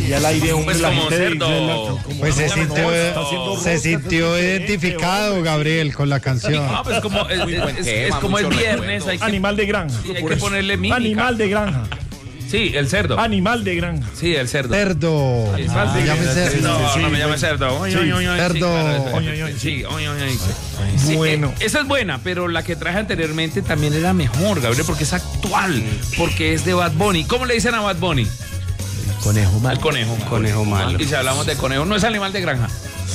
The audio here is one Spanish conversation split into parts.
allá al aire Pues la como gente cerdo. Pues se sintió identificado, Gabriel, con la canción. No, pues como es como el viernes, hay que, Animal de granja. sí, hay que ponerle mímica. Animal de granja. Sí, el cerdo. Animal de granja. Sí, el cerdo. Cerdo. Me llame cerdo. No, sí, no me llame bueno. cerdo. Oy, Sí, oy, oy, oy, cerdo. sí, claro, Oy, oy, oy, sí, oy, oy, oy. Sí, Bueno. esa es buena, pero la que traje anteriormente también era mejor, Gabriel, porque es actual, porque es de Bad Bunny. ¿Cómo le dicen a Bad Bunny? Conejo malo. El conejo. Conejo malo. Y si hablamos de conejo, no es animal de granja.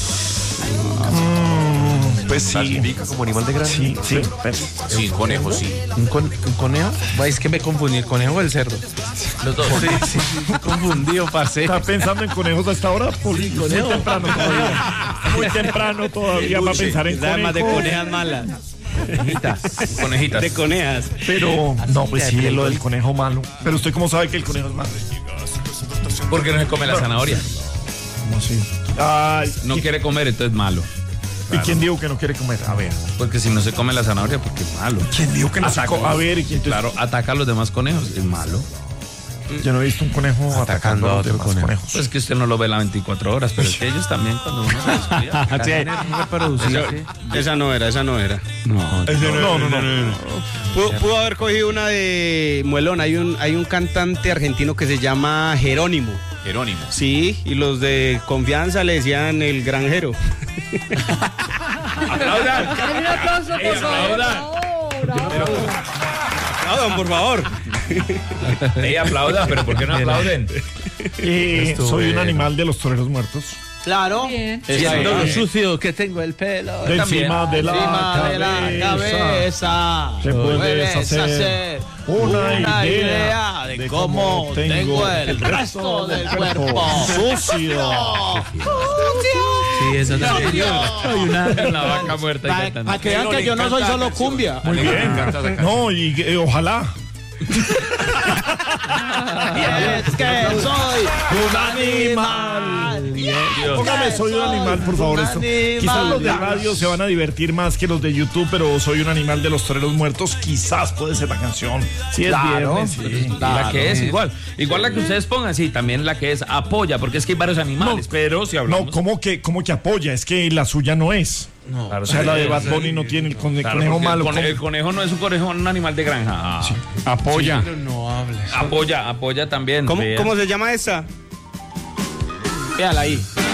Pues sí. ¿Clasifica como animal de granja? Sí. Sí, conejo, sí. ¿Un conejo? Es que me confundí, el conejo o el cerdo. Los dos. Sí, confundido, parce. ¿Está pensando en conejos hasta ahora? Muy temprano todavía. Muy temprano todavía para pensar en Además de conejos. conejas malas. Conejitas. De conejas. Pero, no, pues sí, es lo del conejo malo. Pero usted cómo sabe que el conejo es malo. Porque no se come la zanahoria. ¿Cómo así? Ay, No quiere comer, entonces es malo. ¿y quién dijo que no quiere comer? A ver. Porque si no se come la zanahoria, porque es malo. ¿Quién dijo que no se come? A ver, ¿y quién? Claro, ataca a los demás conejos, es malo. Yo no he visto un conejo atacando a los demás conejos. Pues que usted no lo ve las 24 horas, pero es que ellos también cuando uno se descuida. Sí. Esa no era. No. Pudo haber cogido una de Muelón. Hay un cantante argentino que se llama Jerónimo. Jerónimo. Sí, y los de confianza le decían el granjero. ¡Aplaudan! Un aplauso, por favor. Aplaudan, por favor. Ey, aplaudan, pero ¿por qué no aplauden? Soy un animal de los toreros muertos. Claro. Bien. Siendo lo sucio que tengo el pelo. De encima de la Encima de la cabeza. Se puede puedes hacer una idea de cómo tengo el resto del cuerpo. Sucio. Sí, esa también. Soy una vaca muerta. Para que vean que yo no soy solo cumbia. Muy bien. No, y ojalá. Y es que soy un animal. Póngame, soy un animal, por favor. Esto. Quizás los de radio se van a divertir más que los de YouTube, pero soy un animal de los toreros muertos. Quizás puede ser la canción. Sí, es viernes. Sí. La que es igual. Igual la que ustedes pongan, sí, también la que es apoya, porque es que hay varios animales, pero si hablamos... No, ¿cómo que apoya? Es que la suya no es. No, claro, o sea, la de Bad Bunny no tiene el conejo malo. El conejo no es un conejo, un animal de granja. Sí. Apoya. Pero no hables. Apoya también. ¿Cómo se llama esa? Véala ahí.